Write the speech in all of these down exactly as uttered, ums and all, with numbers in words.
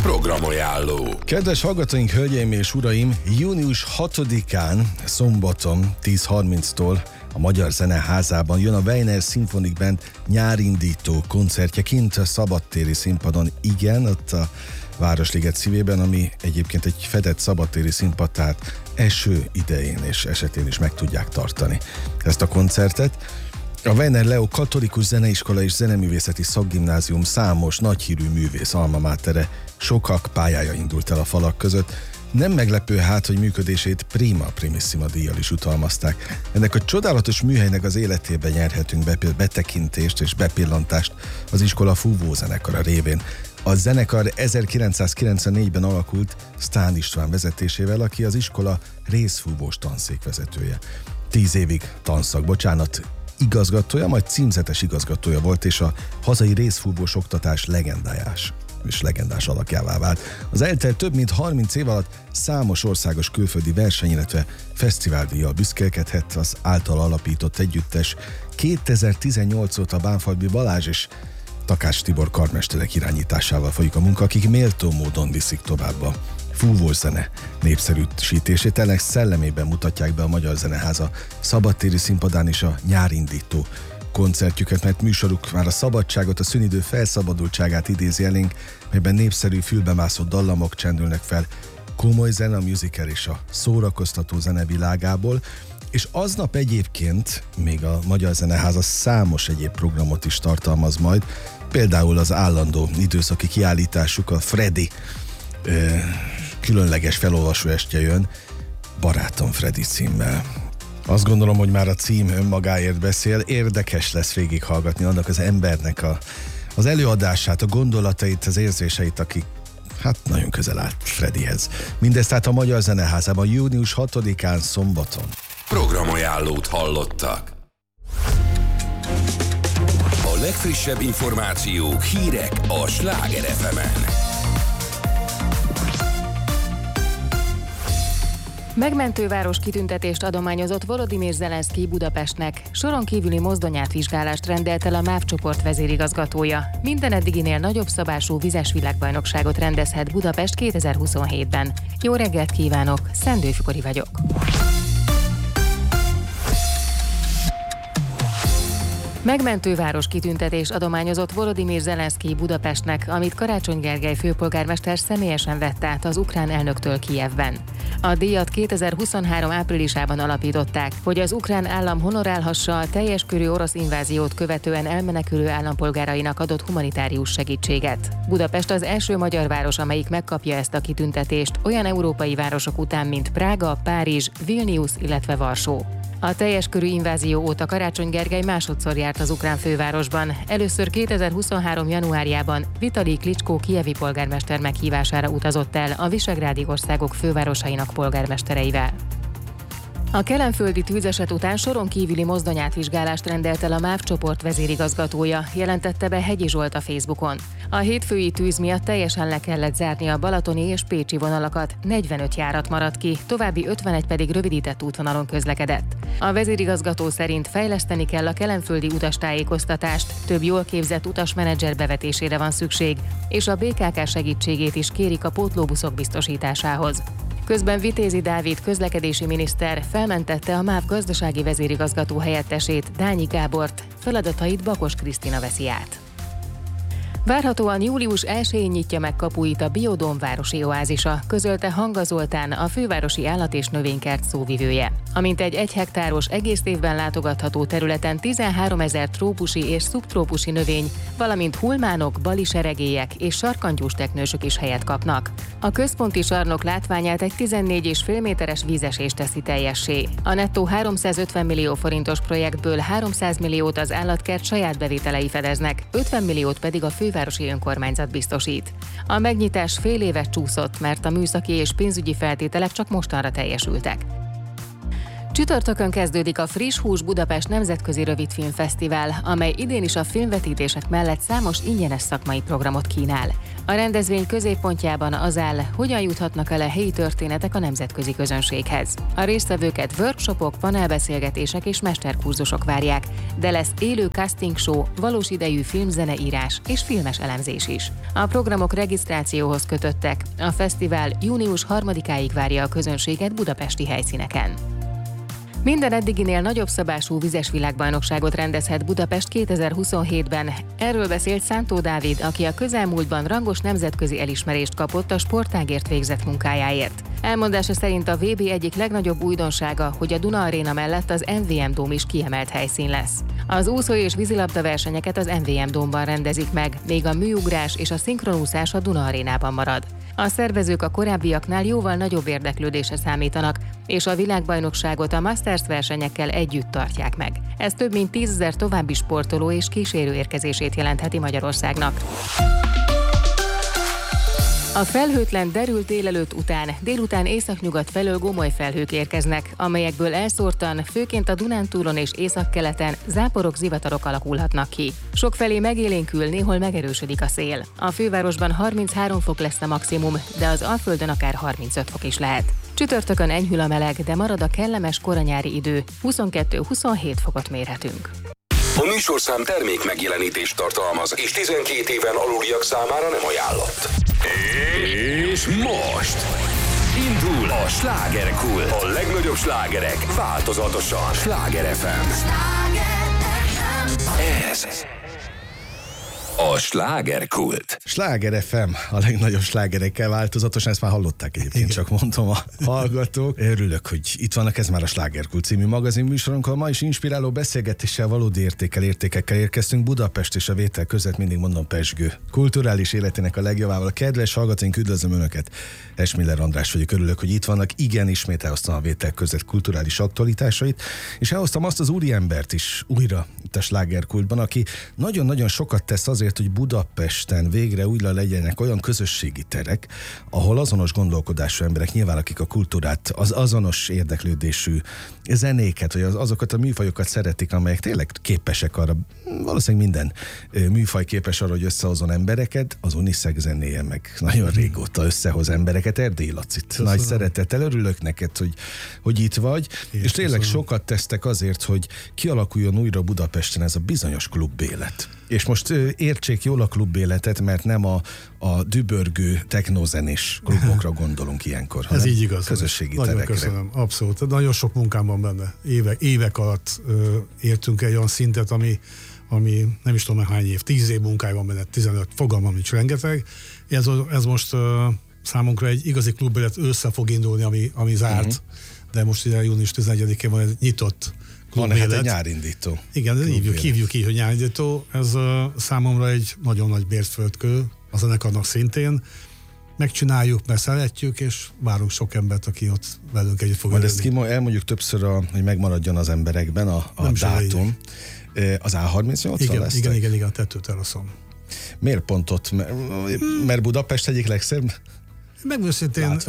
Programajánló. Kedves hallgatóink, hölgyeim és uraim, június hatodikán, szombaton tíz harminctól a Magyar Zeneházában jön a Weiner Symphonic Band nyárindító koncertje kint a szabadtéri színpadon. Igen, ott a Városliget szívében, ami egyébként egy fedett szabadtéri színpad, tehát eső idején és esetén is meg tudják tartani ezt a koncertet. A Weiner Leo Katolikus Zeneiskola és Zeneművészeti Szakgimnázium számos nagyhírű művész alma mátere, sokak pályája indult el a falak között. Nem meglepő hát, hogy működését Prima Primissima díjjal is utalmazták. Ennek a csodálatos műhelynek az életében nyerhetünk betekintést és bepillantást az iskola fúvózenekara révén. A zenekar ezerkilencszázkilencvennégyben alakult Sztán István vezetésével, aki az iskola részfúvós tanszékvezetője. Tíz évig tanszak, bocsánat, igazgatója, majd címzetes igazgatója volt, és a hazai részfúvós oktatás legendájás és legendás alakjává vált. Az eltelt több mint harminc év alatt számos országos külföldi verseny, illetve fesztiváldíjjal büszkélkedhet az által alapított együttes. kétezer-tizennyolc óta Bánfalvi Balázs és Takács Tibor karmesterek irányításával folyik a munka, akik méltó módon viszik tovább a fúvós zene népszerűsítését. Ennek szellemében mutatják be a Magyar Zeneháza szabadtéri színpadán is a nyárindító koncertjüket, mert műsoruk már a szabadságot, a szünidő felszabadultságát idézi elénk, melyben népszerű fülbemászott dallamok csendülnek fel, komoly zene, a musical és a szórakoztató zene világából, és aznap egyébként még a Magyar Zeneháza számos egyéb programot is tartalmaz majd, például az állandó időszaki kiállításuk, a Freddy ö, különleges felolvasó estje jön, Barátom Freddy címmel. Azt gondolom, hogy már a cím önmagáért beszél, érdekes lesz végighallgatni annak az embernek a, az előadását, a gondolatait, az érzéseit, aki hát nagyon közel állt Freddyhez. Mindezt tehát a Magyar Zeneházában június hatodikán szombaton. Programajánlót hallottak. A legfrissebb információk, hírek a Sláger ef emen. Megmentőváros kitüntetést adományozott Volodymyr Zelenszkij Budapestnek. Soron kívüli mozdonyátvizsgálást rendelt el a MÁV csoport vezérigazgatója. Minden eddiginél nagyobb szabású vizes világbajnokságot rendezhet Budapest kétezer-huszonhétben. Jó reggelt kívánok, Szendő Fikori vagyok. Megmentőváros kitüntetés adományozott Volodymyr Zelenszkij Budapestnek, amit Karácsony Gergely főpolgármester személyesen vett át az ukrán elnöktől Kijevben. A díjat kétezer-huszonhárom áprilisában alapították, hogy az ukrán állam honorálhassa a teljes körű orosz inváziót követően elmenekülő állampolgárainak adott humanitárius segítséget. Budapest az első magyar város, amelyik megkapja ezt a kitüntetést, olyan európai városok után, mint Prága, Párizs, Vilnius, illetve Varsó. A teljes körű invázió óta Karácsony Gergely másodszor járt az ukrán fővárosban. Először kétezer-huszonhárom januárjában Vitalij Klicskó kijevi polgármester meghívására utazott el a visegrádi országok fővárosainak polgármestereivel. A kelenföldi tűzeset után soron kívüli mozdonyátvizsgálást rendelt el a MÁV csoport vezérigazgatója, jelentette be Hegyi Zsolt a Facebookon. A hétfői tűz miatt teljesen le kellett zárni a balatoni és pécsi vonalakat, negyvenöt járat maradt ki, további ötvenegy pedig rövidített útvonalon közlekedett. A vezérigazgató szerint fejleszteni kell a kelenföldi utastájékoztatást, több jól képzett utasmenedzser bevetésére van szükség, és a bé ká ká segítségét is kérik a pótlóbuszok biztosításához. Közben Vitézi Dávid közlekedési miniszter felmentette a MÁV gazdasági vezérigazgató helyettesét, Dányi Gábort, feladatait Bakos Krisztina veszi át. Várhatóan július elsején nyitja meg kapuit a Biodóm városi oázisa, közölte Hanga Zoltán, a fővárosi állat- és növénykert szóvivője. Amint egy egy hektáros egész évben látogatható területen tizenháromezer trópusi és szubtrópusi növény, valamint hulmánok, baliseregélyek és sarkantyús teknősök is helyet kapnak. A központi sarnok látványát egy tizennégy egész öt méteres vízesés teszi teljessé. A nettó háromszázötven millió forintos projektből háromszáz milliót az állatkert saját bevételei fedeznek, ötven milliót pedig a fővárosi önkormányzat biztosít. A megnyitás fél évet csúszott, mert a műszaki és pénzügyi feltételek csak mostanra teljesültek. Csütörtökön kezdődik a Friss Hús Budapest Nemzetközi Rövidfilmfesztivál, amely idén is a filmvetítések mellett számos ingyenes szakmai programot kínál. A rendezvény középpontjában az áll, hogyan juthatnak el a helyi történetek a nemzetközi közönséghez. A résztvevőket workshopok, panelbeszélgetések és mesterkurzusok várják, de lesz élő casting show, valós idejű filmzeneírás és filmes elemzés is. A programok regisztrációhoz kötöttek. A fesztivál június harmadikáig várja a közönséget budapesti helyszíneken. Minden eddiginél nagyobb szabású vizes világbajnokságot rendezhet Budapest kétezer-huszonhétben. Erről beszélt Szántó Dávid, aki a közelmúltban rangos nemzetközi elismerést kapott a sportágért végzett munkájáért. Elmondása szerint a vé bé egyik legnagyobb újdonsága, hogy a Duna Aréna mellett az em vé em Dóm is kiemelt helyszín lesz. Az úszó- és vízilabda versenyeket az em vé em Dómban rendezik meg, míg a műugrás és a szinkronúszás a Duna Arénában marad. A szervezők a korábbiaknál jóval nagyobb érdeklődésre számítanak, és a világbajnokságot a Masters versenyekkel együtt tartják meg. Ez több mint tízezer további sportoló és kísérő érkezését jelentheti Magyarországnak. A felhőtlen derült délelőtt után délután északnyugat felől gomoly felhők érkeznek, amelyekből elszórtan, főként a Dunántúlon és északkeleten záporok, zivatarok alakulhatnak ki. Sokfelé megélénkül, néhol megerősödik a szél. A fővárosban harminchárom fok lesz a maximum, de az Alföldön akár harmincöt fok is lehet. Csütörtökön enyhül a meleg, de marad a kellemes koranyári idő, huszonkettő-huszonhét fokot mérhetünk. A műsorszám termék megjelenítést tartalmaz, és tizenkét éven aluliak számára nem ajánlott. És most indul a Slágerkult. A legnagyobb slágerek változatosan. Sláger ef em. Ez a Slágerkult. Sláger ef em, a legnagyobb slágerekkel változatosan, ezt már hallották egyébként, csak mondom a hallgatók. Örülök, hogy itt vannak, ez már a Slágerkult című magazin műsorunkkal. Ma is inspiráló beszélgetéssel, valódi értékkel, értékekkel érkeztünk. Budapest és a vétel között, mindig mondom, pezsgő kulturális életének a legjavával. Kedves hallgatóink, üdvözlöm Önöket. Esmiller András vagyok, örülök, hogy itt vannak. Igen, ismét elhoztam a vétel között kulturális aktualitásait, és elhoztam azt az úriembert is újra itt a Slágerkultban, aki nagyon-nagyon sokat tesz azért, hogy Budapesten végre újra legyenek olyan közösségi terek, ahol azonos gondolkodású emberek, nyilván akik a kultúrát, az azonos érdeklődésű zenéket, vagy az, azokat a műfajokat szeretik, amelyek tényleg képesek arra, valószínűleg minden műfaj képes arra, hogy összehozzon embereket, az Unisex zenéje meg nagyon régóta összehoz embereket. Erdélyi Lacit. Köszönöm. Nagy szeretettel örülök neked, hogy, hogy itt vagy, Én és tényleg köszönöm. Sokat tesztek azért, hogy kialakuljon újra Budapesten ez a bizonyos klubélet. És most értsék jól a klubéletet, mert nem a, a dübörgő technozenés klubokra gondolunk ilyenkor, hanem ez így igaz. Közösségi nagyon terekre. Köszönöm, abszolút. Nagyon sok munkám van benne. Évek, évek alatt ö, értünk egy olyan szintet, ami, ami nem is tudom hány év, tíz év munkája van benne, tizenöt, fogalmam nincs, rengeteg. Ez, ez most ö, számunkra egy igazi klubélet össze fog indulni, ami, ami zárt, uh-huh. de most ugye június tizenegyedikén van egy nyitott klubélet. Van hát egy nyárindító. Igen, hívjuk, hívjuk így, hogy nyárindító. Ez uh, számomra egy nagyon nagy mérföldkő, a zenekarnak szintén. Megcsináljuk, mert szeretjük, és várunk sok embert, aki ott velünk együtt fog Majd ezt ki, elmondjuk többször, a, hogy megmaradjon az emberekben a, a dátum. Az á harmincnyolcon igen, lesz? Igen, igen, igen, a tetőteraszon. Miért pont ott? Mert Budapest egyik legszebb Megmondom szintén,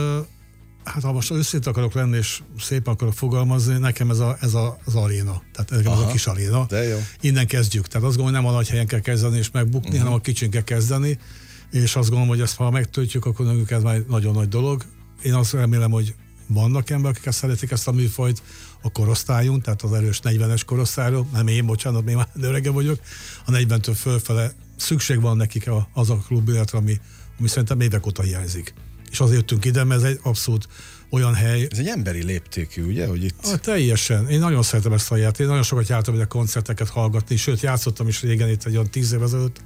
hát ha most őszinte akarok lenni, és szépen akarok fogalmazni, nekem ez, a, ez a, az aréna. Tehát nekem Aha, ez a kis aréna. Innen kezdjük. Tehát azt gondolom, nem a nagy helyen kell kezdeni és megbukni, uh-huh. hanem a kicsin kell kezdeni. És azt gondolom, hogy ezt ha megtöltjük, akkor nekünk ez már egy nagyon nagy dolog. Én azt remélem, hogy vannak emberek, akik szeretik ezt a műfajt, a korosztályunk, tehát az erős negyvenes korosztályról, nem én, bocsánat, még már örege vagyok, a negyventől fölfele szükség van nekik az a klubéletre, ami, ami szerintem évek óta hiányzik. És azért jöttünk ide, mert ez egy abszolút olyan hely. Ez egy emberi léptékű, ugye, hogy itt... Ah, teljesen. Én nagyon szeretem ezt a helyet. Én nagyon sokat jártam ide koncerteket hallgatni, sőt, játszottam is régen itt egy olyan tíz év ezelőtt.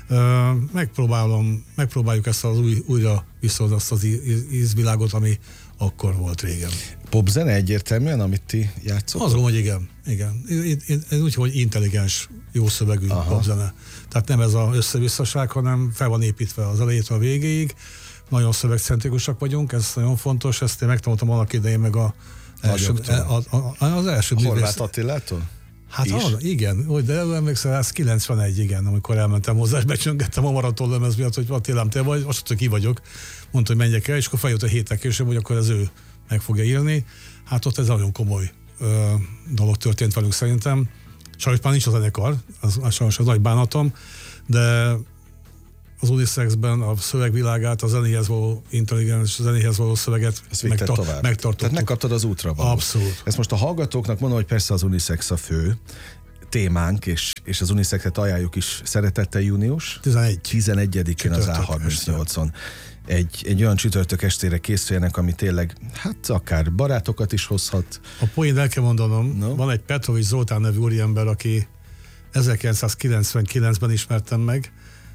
Megpróbálom, megpróbáljuk ezt az új, újra visszahozni azt az ízvilágot, ami akkor volt régen. Popzene egyértelműen, amit ti játszotok? Azt gondolom, hogy igen. igen. Ez úgy, hogy intelligens, jó szövegű Aha. popzene. Tehát nem ez az összevisszaság, hanem fel van építve az elejétől a végéig. Nagyon szövegcentrikusak vagyunk, ez nagyon fontos, ezt én megtanultam annak idején meg a első, a, a, a, az első Horváth Attilától? Hát az, igen, hogy de emlékszel, ez kilencvenegy, igen, amikor elmentem hozzá, és becsöngettem a maratonlemez miatt, hogy Attilám, te vagy, azt mondta, ki vagyok, mondta, hogy menjek el, és akkor feljött a héttel később, hogy akkor az ő meg fogja írni. Hát ott ez nagyon komoly ö, dolog történt velünk szerintem. Sajnos már nincs a zenekar, az, az sajnos az nagy bánatom, de az Unisexben a szövegvilágát, a zenéhez való intelligens, zenéhez való szöveget megta- megtartottuk. Tehát megkaptad az útra való. Abszolút. Ezt most a hallgatóknak mondom, hogy persze az Unisex a fő témánk, és, és az Unisexet ajánljuk is szeretettel június tizenegyedikén az á harmincnyolcon. Egy, egy olyan csütörtök estére készüljenek, ami tényleg, hát akár barátokat is hozhat. A poén el kell mondanom, no? Van egy Petrovics Zoltán nevű úriember, aki ezerkilencszázkilencvenkilencben ismertem meg.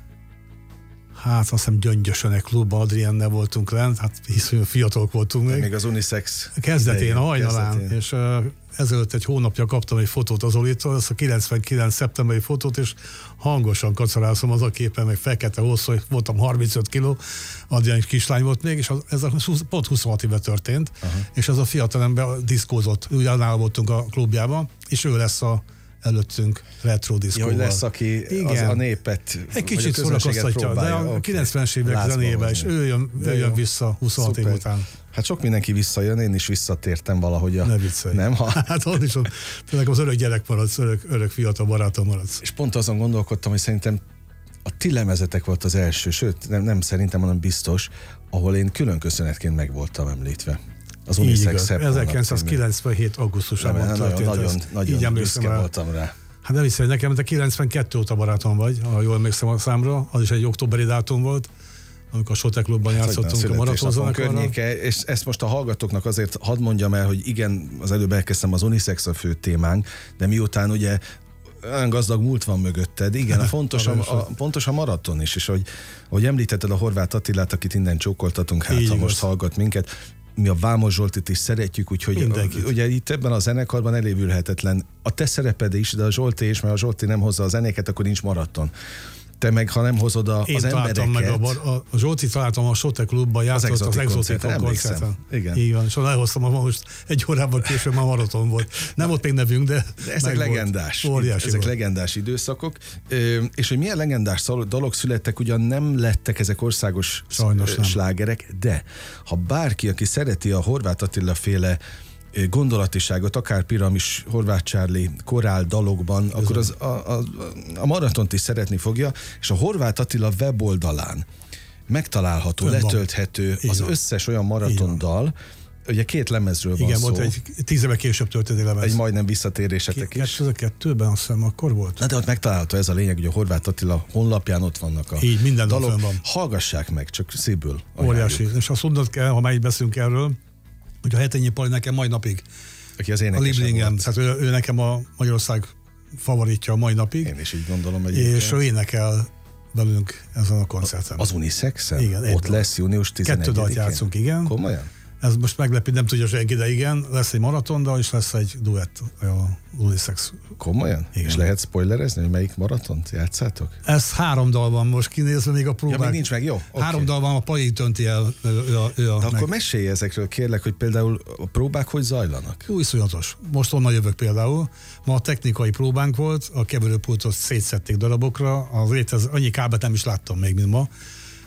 Hát azt hiszem Gyöngyösön egy klubban Adrienne voltunk lent, hát hiszem fiatalok voltunk még. Még az Unisex kezdetén, a hajnalán, kezdetén. És uh, ezelőtt egy hónapja kaptam egy fotót az Olitól, ezt a kilencvenkilenc szeptemberi fotót, és hangosan kacarázom az a képen, meg fekete hosszú, voltam harmincöt kiló, Adrienne egy kislány volt még, és az, ez a, pont huszonhat éve történt, aha. És ez a fiatalember diszkózott, ugye annál voltunk a klubjában, és ő lesz a előttünk retro diszkóval. Ja, hogy lesz, aki az a népet, egy kicsit szórakoztatja, de a okay. kilencvenes évek zenébe, és ő jön, ő jön vissza huszonhat év után. Hát sok mindenki visszajön, én is visszatértem valahogy a... Ne viccelj. Nem? Ha... Hát ott is, nekem az örök gyerek maradsz, örök, örök fiatal barátom maradsz. És pont azon gondolkodtam, hogy szerintem a ti lemezetek volt az első, sőt, nem, nem szerintem, hanem biztos, ahol én külön köszönetként meg voltam említve. Az Unisex ezerkilencszázkilencvenhét augusztusában történt. Nagyon, ez. nagyon, nagyon büszke voltam rá. Hát nem hiszem, nekem, te kilencvenkettő óta barátom vagy, ha jól emlékszem a számra, az is egy októberi dátum volt, amikor a Sote Klubban hát, játszottunk a maratonzenekarral. És ezt most a hallgatóknak azért hadd mondjam el, hogy igen, az előbb elkezdtem, az Unisex a fő témánk, de miután ugye olyan gazdag múlt van mögötted, igen, a fontos, a, a, fontos a maraton is, és hogy, hogy említetted a Horváth Attilát, akit innen csókoltatunk, hát így ha igaz. Most hallgat minket, mi a Vámos Zsoltit is szeretjük, úgyhogy ugye itt ebben a zenekarban elévülhetetlen. A te szereped is, de a Zsolti is, mert a Zsolti nem hozza a zenéket, akkor nincs maraton. Te meg, ha nem hozod a, Én az embereket... meg a, a, a Zsolti találtam a Sote Klubban, játszott az Exotikon koncerten. Igen. Igen, és elhoztam a most egy órában később már maraton volt. Nem volt még nevünk, de de ezek legendás. Ezek volt. legendás időszakok. Ö, és hogy milyen legendás dolog születtek, ugyan nem lettek ezek országos Sajnos slágerek, nem. De ha bárki, aki szereti a Horváth Attila féle gondolatiságot, akár Piramis, Horváth Charlie, korál dalokban, ez akkor az, a, a, a maratont is szeretni fogja, és a Horváth Attila weboldalán megtalálható, Ön letölthető van. Az van. Összes olyan maratondal, ugye két lemezről igen, van szó. Igen, volt egy tíz éve később történő lemez. Egy majdnem visszatérésetek K- is. kétezer-kettőben azt hiszem akkor volt. Na de ott megtalálható ez a lényeg, hogy a Horváth Attila honlapján ott vannak a így, minden dalok. Van. Hallgassák meg, csak szívből óriási. És azt mondod kell, ha már így beszélünk erről, hogy a Hetényi Pali nekem mai napig aki az a Lieblingem, tehát ő, ő nekem a Magyarország favoritja a mai napig. Én is így gondolom. És ő énekel velünk ezen a koncerten. Az Unisexen? Igen. Ott lesz június tizenegyedikén. Kettő dalt játszunk, igen. Komolyan? Ez most meglepi, nem tudja senki, de igen, lesz egy maraton, és lesz egy duett a Unisex. Komolyan? Igen. És lehet spoilerezni, hogy melyik maratont játszátok? Ez három dal van most kinézve, még a próbák. Ja, még nincs meg, jó? Okay. Három dal van, a Pali tönti el. Ő a, ő a, de akkor mesélj ezekről, kérlek, hogy például a próbák hogy zajlanak? Újszonyatos. Most onnan jövök például. Ma a technikai próbánk volt, a keverőpultot szétszették darabokra, az létez, annyi kábelt nem is láttam még, mint ma.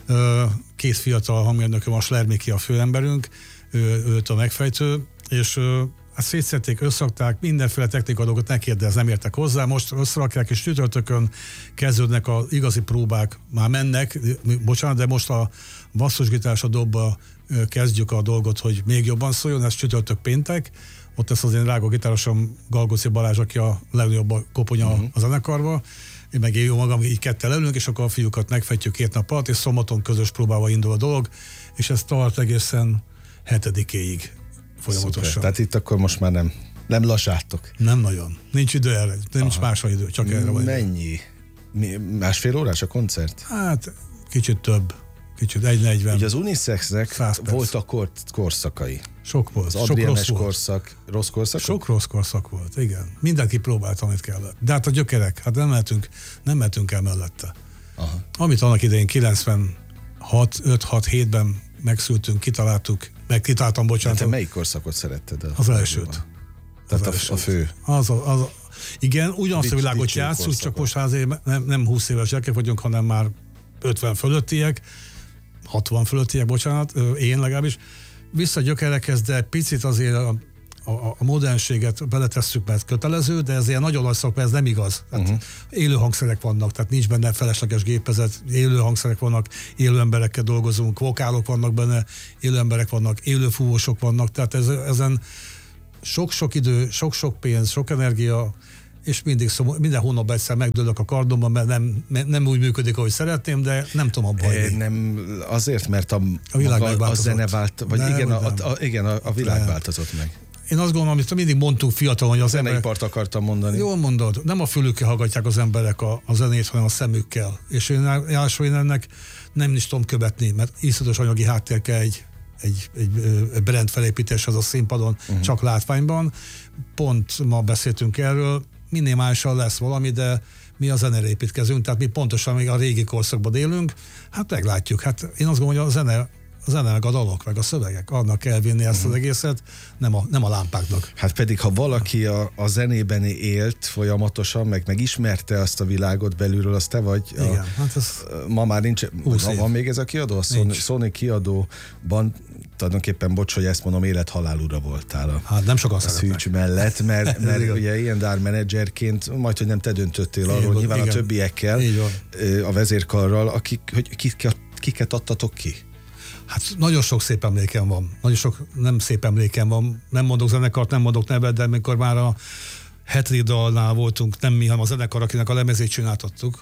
Két fiatal hangmérnököm, a Slermiki a főemberünk, ő, őt a megfejtő, és hát szétszették, összrakták, mindenféle technikai dolgot ne kérdez, nem értek hozzá, most összerakják, és csütörtökön kezdődnek az igazi próbák, már mennek, bocsánat, de most a basszusgitárs a dobba kezdjük a dolgot, hogy még jobban szóljon, ez csütörtök péntek, ott lesz az én drága gitárosom Galgóci Balázs, aki a legnagyobb koponya uh-huh. a zenekarba, én meg én jó magam, így kettel elünk, és akkor a fiúkat megfejtjük két nap alatt, és szombaton közös próbával indul a dolog, és ez tart egészen hetedikéig folyamatosan. Szuper. Tehát itt akkor most már nem, nem lassátok. Nem nagyon. Nincs idő erre. Nincs másra idő, csak erre van. Mennyi? Mi, másfél órás a koncert? Hát kicsit több. Kicsit egy negyven. Ugye az Unisexnek voltak kor, korszakai. Sok volt. Az Adriennes korszak, rossz korszak? Sok rossz korszak volt, igen. Mindenki próbált, amit kellett. De hát a gyökerek, hát nem mehetünk, nem mehetünk el mellette. Aha. Amit annak idején kilencvenhat, öt hat hétben megszültünk, kitaláltuk, meg kitaláltam, bocsánat. De te melyik korszakot szeretted? A az elsőt. Tehát az a, elsőt. a fő. Az a, az a, igen, ugyanazt a világot játszunk, csak most azért nem, nem húsz éves gyerekek vagyunk, hanem már ötven fölöttiek, hatvan fölöttiek, bocsánat, én legalábbis, visszagyökerekez, de picit azért a, a, a modernséget beletesszük, mert kötelező, de ez ilyen nagyon nagy szakma, ez nem igaz. Tehát uh-huh. élő hangszerek vannak, tehát nincs benne felesleges gépezet, élő hangszerek vannak, élő emberekkel dolgozunk, vokálok vannak benne, élő emberek vannak, élő fúvósok vannak, tehát ez, ezen sok-sok idő, sok-sok pénz, sok energia, és mindig szom, minden hónapban egyszer megdőlök a kardomban, mert nem, nem úgy működik, ahogy szeretném, de nem tudom abba hagyni. Nem azért, mert a, a, világ maga, a zene vált, vagy nem, igen, a, a, igen, a, a világ nem. változott meg. Én azt gondolom, amit mindig mondtunk fiatalon, hogy a zeneipart akartam mondani. Jól mondod, nem a fülükkel hallgatják az emberek a, a zenét, hanem a szemükkel. És én, én ennek nem is tudom követni, mert iszonyatos anyagi háttér kell egy, egy, egy, egy brand felépítés az a színpadon, uh-huh. csak látványban. Pont ma beszéltünk erről, minimálisan lesz valami, de mi a zenére építkezünk, tehát mi pontosan még a régi korszakban élünk, hát meglátjuk. Hát én azt gondolom, hogy a zene, a zene meg a dalok, meg a szövegek, annak kell vinni ezt az egészet, nem a, nem a lámpáknak. Hát pedig, ha valaki a, a zenében élt folyamatosan, meg megismerte azt a világot belülről, az te vagy. Igen, a, hát ez ma már nincs, ma, van még ez a kiadó? A Sony, Sony kiadóban tulajdonképpen, bocs, hogy ezt mondom, élet-halál ura voltál a, hát nem sokan a Szűcs mellett, mert, mert ugye ilyen dár menedzserként majd, hogy nem te döntöttél arról, nyilván igen. a többiekkel, a vezérkarral, akik, hogy kiket, kiket adtatok ki? Hát nagyon sok szép emlékem van. Nagyon sok nem szép emlékem van. Nem mondok zenekart, nem mondok nevet, de amikor már a hetedik dalnál voltunk, nem mi, hanem a zenekar, akinek a lemezét csináltattuk,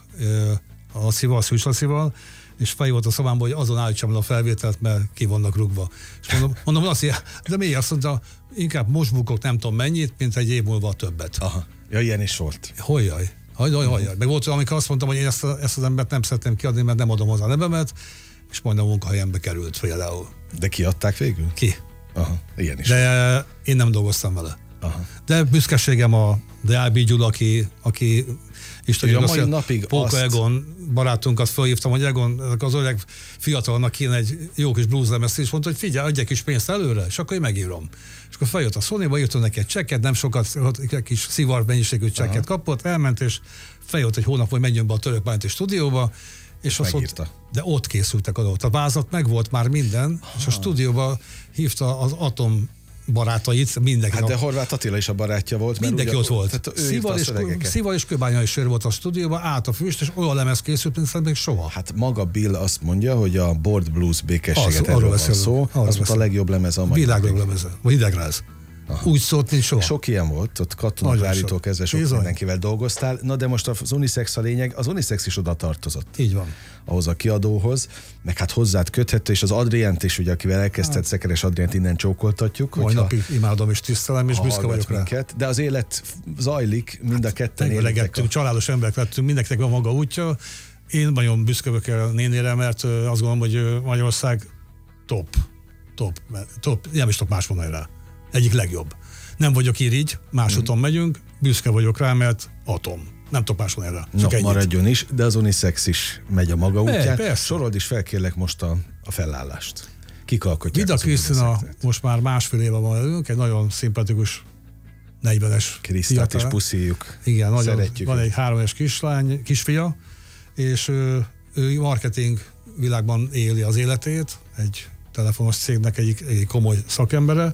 a Lacival, a Szűcs Lacival, és fej volt a szobámban, hogy azon állítsam le a felvételt, mert ki vannak rúgva. És mondom, mondom azt, de miért? Azt mondta, inkább most bukok nem tudom mennyit, mint egy év múlva többet. Aha. Ja, ilyen is volt. Hogyjaj. Hogyjaj, hogyjaj. Meg volt, amikor azt mondtam, hogy én ezt, a, ezt az embert nem szeretném kiadni, mert nem adom hozzá a nevemet, és majdnem a munkahelyembe került például. De kiadták végül? Ki. Aha, ilyen is. De én nem dolgoztam vele. Aha. De büszkeségem a Deábí Gyula, aki, aki és tudjuk azt, hogy Póka azt... Egon barátunkat felhívtam, hogy Egon, az öreg fiatalnak kéne egy jó kis blueslemezt, és mondta, hogy figyelj, adj egy kis pénzt előre, és akkor én megírom. És akkor feljött a Sonyba, írtam neki egy csekket, nem sokat, egy kis szivar mennyiségű csekket Aha. kapott, elment, és feljött egy hónap, hogy menjön be a Török Bánti stúdióba, és azt ott, de ott készültek adott. A vázat meg volt már minden, Aha. és a stúdióba hívta az Atom barátait, mindenki. Hát de Horváth Attila is a barátja volt. Mindenki ugye, ott volt. Szival és, Szival és Kőbányai Sör volt a stúdióban, át a füst, és olyan lemez készült, mint szerintem még soha. Hát maga Bill azt mondja, hogy a Board Blues békességet erről van szó, az volt a legjobb lemez a mai világlegjobb lemeze, vagy idegráz. Aha. Úgy szólt, mint soha. Sok ilyen volt, ott Katonavárítól kezdve sok Bizony. mindenkivel dolgoztál. Na de most az unisex a lényeg, az unisex is oda tartozott. Így van. Ahhoz a kiadóhoz, meg hát hozzád köthető, és az Adrient is, ugye, akivel elkezdted, hát. Szekeres Adrient innen csókoltatjuk. Mai napig imádom és tisztelem, és büszke vagyok rá. Minket, de az élet zajlik, mind a ketten élitek. A... Családos emberek lettünk, mindenkinek van maga útja. Én nagyon büszke vagyok a nénére, mert azt gondolom, hogy Magyarország top, top, top, nem is tudok más mondani rá. Egyik legjobb. Nem vagyok irigy, más mm. úton megyünk, büszke vagyok rá, mert Atom. Nem tudok más mondani rá. No, maradjon is, de az unisex is megy a maga útján. Persze. Sorold is fel, kérlek most a, a felállást. Kik alkotják? Vida Krisztina most már másfél éve van velünk, egy nagyon szimpatikus negyvenes Krisztát is puszíjuk. Igen, nagyon, szeretjük. Van egy három éves kislány, kisfia, és ő, ő marketing világban éli az életét, egy telefonos cégnek egy, egy komoly szakembere.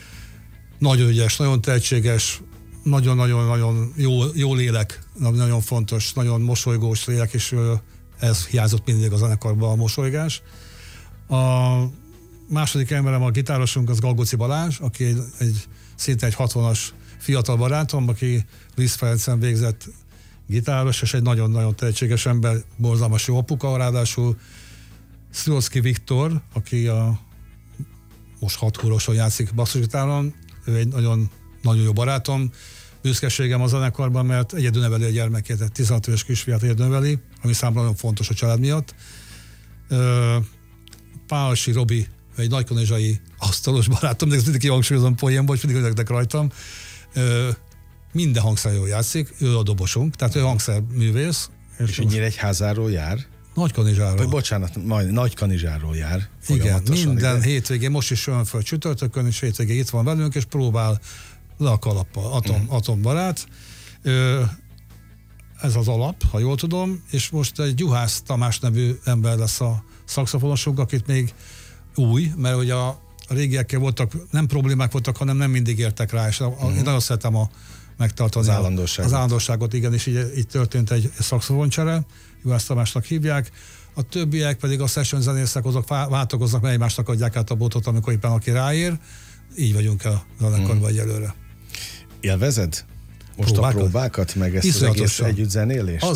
Nagyon ügyes, nagyon tehetséges, nagyon-nagyon-nagyon jó, jó lélek, nagyon fontos, nagyon mosolygós lélek, és ez hiányzott mindig a zenekarban, a mosolygás. A második emberem, a gitárosunk, az Galgóci Balázs, aki egy, egy szinte egy hatvanas fiatal barátom, aki Liszt Ferencen végzett gitáros, és egy nagyon-nagyon tehetséges ember, borzalmas jó apuka, ráadásul Szilocki Viktor, aki a most hat húroson játszik basszusgitáron, ő egy nagyon, nagyon jó barátom, büszkeségem a zenekarban, mert egyedül neveli a gyermekét, egy tizenhat éves kisfiát egyedül neveli, ami számomra nagyon fontos a család miatt. Pálsi Robi, egy nagykanizsai asztalos barátom, de ezt mindig kihangsúlyozom poénból, és mindig örögnek rajtam. Minden hangszer jól játszik, ő a dobosunk, tehát ő hangszerművész. És, és Nyíregyházáról jár? Nagykanizsáról. Vagy bocsánat, majd Nagykanizsáról jár. Igen, minden ide. Hétvégén, most is jön föl csütörtökön, és hétvégén itt van velünk, és próbál le a kalappal, atom, mm. atombarát. Ez az alap, ha jól tudom, és most egy Juhász Tamás nevű ember lesz a szaxofonosunk, akit még új, mert ugye a a régiekkel voltak, nem problémák voltak, hanem nem mindig értek rá, és a, uh-huh. én nagyon szeretem a megtartani az állandóságot. Az állandóságot, igen, és így, így történt egy szaxofoncsere, Juhász Tamásnak hívják. A többiek pedig a session zenészek, azok váltakoznak, mert egymásnak adják át a botot, amikor éppen aki ráér. Így vagyunk a zenekarban hmm. egyelőre. Élvezed most próbákat? a próbákat, meg ezt az egész együtt zenélést?